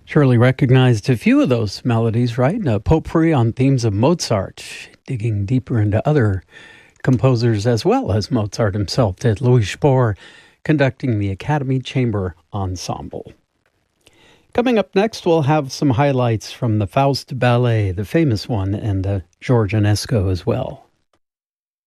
Surely recognized a few of those melodies, right? A potpourri on themes of Mozart, digging deeper into other composers as well as Mozart himself did. Louis Spohr conducting the Academy Chamber Ensemble. Coming up next, we'll have some highlights from the Faust Ballet, the famous one, and George Enesco as well.